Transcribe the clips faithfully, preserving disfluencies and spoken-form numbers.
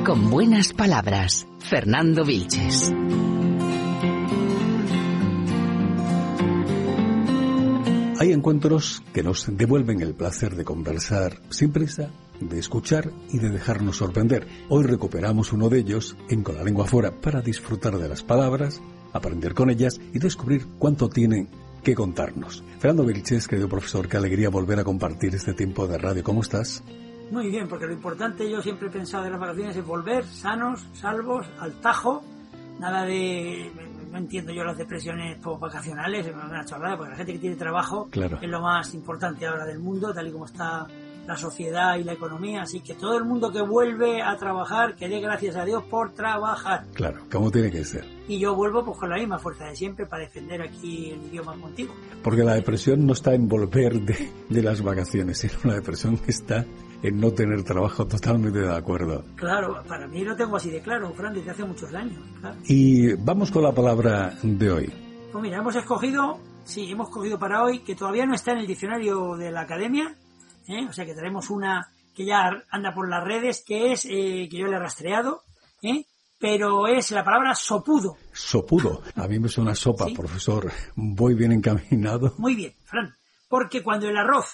con buenas palabras. Fernando Vilches. Hay encuentros que nos devuelven el placer de conversar sin prisa, de escuchar y de dejarnos sorprender. Hoy recuperamos uno de ellos en Con la Lengua Afuera para disfrutar de las palabras, aprender con ellas y descubrir cuánto tienen que contarnos. Fernando Vilches, querido profesor, qué alegría volver a compartir este tiempo de radio. ¿Cómo estás? Muy bien, porque lo importante, yo siempre he pensado de las vacaciones, es volver sanos, salvos, al tajo, nada de... No entiendo yo las depresiones vacacionales, es una chorrada, porque la gente que tiene trabajo claro. es lo más importante ahora del mundo, tal y como está la sociedad y la economía, así que todo el mundo que vuelve a trabajar, que dé gracias a Dios por trabajar. Claro, como tiene que ser. Y yo vuelvo pues con la misma fuerza de siempre para defender aquí el idioma contigo. Porque la depresión no está en volver de, de las vacaciones, sino la depresión está en no tener trabajo. Totalmente de acuerdo. Claro, para mí lo tengo así de claro, Fran, desde hace muchos años. Claro. Y vamos con la palabra de hoy. Pues mira, hemos escogido, sí, hemos escogido para hoy, que todavía no está en el diccionario de la academia, ¿eh? O sea que tenemos una que ya anda por las redes, que es, eh, que yo le he rastreado, ¿eh? Pero es la palabra sopudo. Sopudo. A mí me suena sopa, ¿sí? Profesor. Voy bien encaminado. Muy bien, Fran. Porque cuando el arroz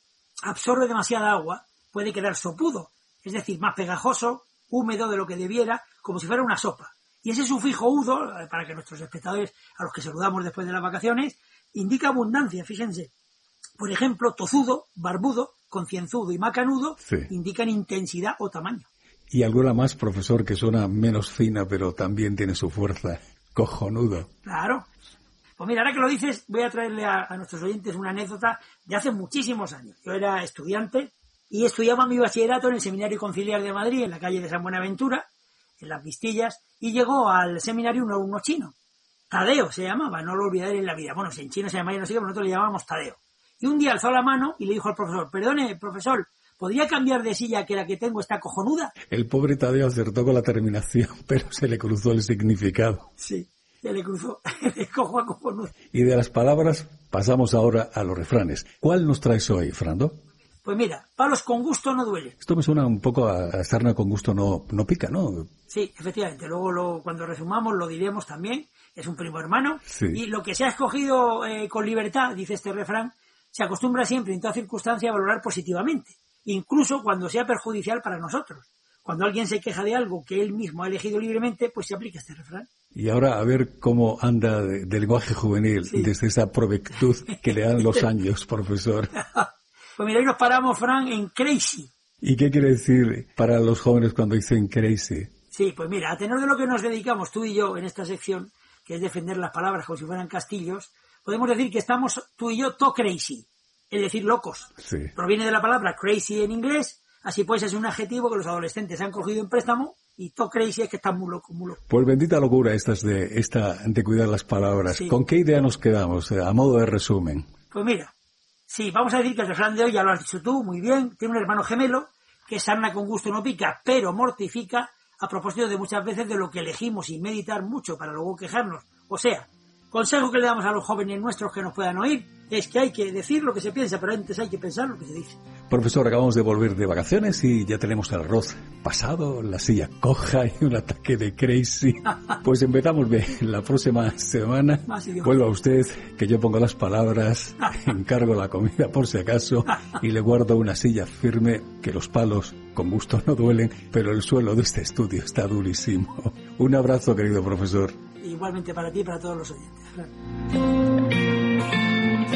absorbe demasiada agua, puede quedar sopudo. Es decir, más pegajoso, húmedo de lo que debiera, como si fuera una sopa. Y ese sufijo udo, para que nuestros espectadores, a los que saludamos después de las vacaciones, indica abundancia, fíjense. Por ejemplo, tozudo, barbudo, concienzudo y macanudo sí. indican intensidad o tamaño. Y alguna más, profesor, que suena menos fina, pero también tiene su fuerza. Cojonudo. Claro. Pues mira, ahora que lo dices, voy a traerle a, a nuestros oyentes una anécdota de hace muchísimos años. Yo era estudiante y estudiaba mi bachillerato en el Seminario Conciliar de Madrid, en la calle de San Buenaventura, en Las Vistillas, y llegó al seminario un alumno chino. Tadeo se llamaba, no lo olvidaré en la vida. Bueno, si en chino se llamaba, no sé qué, pero nosotros le llamábamos Tadeo. Y un día alzó la mano y le dijo al profesor, perdone, profesor, ¿podría cambiar de silla que la que tengo está cojonuda? El pobre Tadeo acertó con la terminación, pero se le cruzó el significado. Sí, se le cruzó, le cojo a cojonuda. Y de las palabras pasamos ahora a los refranes. ¿Cuál nos traes hoy, Fernando? Pues mira, palos con gusto no duelen. Esto me suena un poco a sarna con gusto no, no pica, ¿no? Sí, efectivamente. Luego lo, cuando resumamos lo diremos también. Es un primo hermano. Sí. Y lo que se ha escogido eh, con libertad, dice este refrán, se acostumbra siempre en toda circunstancia a valorar positivamente, incluso cuando sea perjudicial para nosotros. Cuando alguien se queja de algo que él mismo ha elegido libremente, pues se aplica este refrán. Y ahora a ver cómo anda de, del lenguaje juvenil, sí. desde esa provectud que le dan los años, profesor. Pues mira, hoy nos paramos, Fran, en crazy. ¿Y qué quiere decir para los jóvenes cuando dicen crazy? Sí, pues mira, a tenor de lo que nos dedicamos tú y yo en esta sección, que es defender las palabras como si fueran castillos, podemos decir que estamos tú y yo to crazy, es decir, locos. Sí. Proviene de la palabra crazy en inglés, así pues es un adjetivo que los adolescentes han cogido en préstamo, y to crazy es que están muy locos, muy locos. Pues bendita locura estas de, esta de cuidar las palabras. Sí. ¿Con qué idea nos quedamos, a modo de resumen? Pues mira, sí, vamos a decir que el refrán de hoy, ya lo has dicho tú, muy bien, tiene un hermano gemelo, que sarna con gusto no pica, pero mortifica, a propósito de muchas veces de lo que elegimos sin meditar mucho para luego quejarnos. O sea, consejo que le damos a los jóvenes nuestros que nos puedan oír es que hay que decir lo que se piensa, pero antes hay que pensar lo que se dice. Profesor, acabamos de volver de vacaciones y ya tenemos el arroz pasado, la silla coja y un ataque de crazy. Pues empezamos bien. La próxima semana vuelva usted, que yo pongo las palabras, encargo la comida por si acaso y le guardo una silla firme, que los palos con gusto no duelen, pero el suelo de este estudio está durísimo. Un abrazo, querido profesor. Igualmente para ti y para todos los oyentes.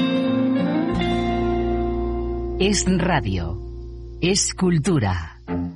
Es radio. Es cultura.